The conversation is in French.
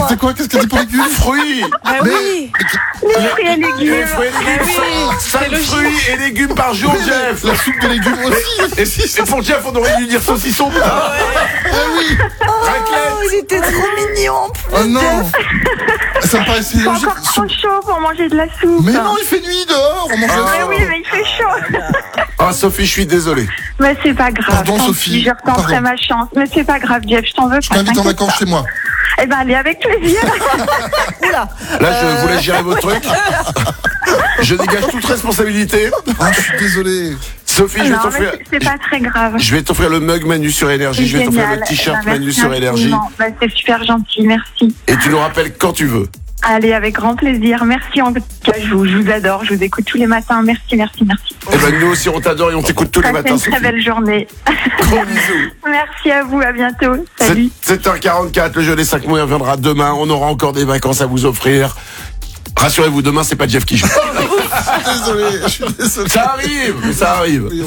C'était quoi? Qu'est-ce qu'elle dit pour légumes? Fruits. Ah oui. Les fruits et légumes. Les fruits et légumes. oui, 5 c'est logique. fruits et légumes par jour, Jeff. La soupe de légumes aussi. Et pour Jeff, on aurait dû dire saucisson. Ah oui. Raclette. Il était trop mignon. Oh non. Ça me paraissait C'est logique. encore trop chaud pour manger de la soupe. Mais non, il fait nuit dehors. On mange Ah. la Mais soupe. oui, mais il fait chaud. Ah, Sophie, je suis désolé. Mais c'est pas grave. Pardon, tant Sophie. pis, je retenterai Pardon. ma chance. Mais c'est pas grave, Jeff, je t'en veux Je pas. t'invite en t'inquiète vacances pas. chez moi. Eh ben, allez, avec plaisir. Oula. Là, je vous laisse gérer vos trucs. Je dégage toute responsabilité. Ah, je suis désolé. Sophie, je vais Non, mais t'offrir. c'est pas très grave. Je vais t'offrir le mug Manu sur énergie. Je vais t'offrir le t-shirt Eh ben, Manu merci sur énergie. infiniment. Bah, c'est super gentil, merci. Et tu nous rappelles quand tu veux. Allez, avec grand plaisir. Merci en tout cas, je vous adore, je vous écoute tous les matins. Merci. Et ben nous aussi on t'adore et on t'écoute tous les Passez matins. une Sophie. très belle journée. Gros bisous. Merci à vous, à bientôt. Salut. 7h44, le jeu des 5 mots reviendra demain. On aura encore des vacances à vous offrir. Rassurez-vous, demain c'est pas Jeff qui joue. Désolé, je suis désolé. Ça arrive.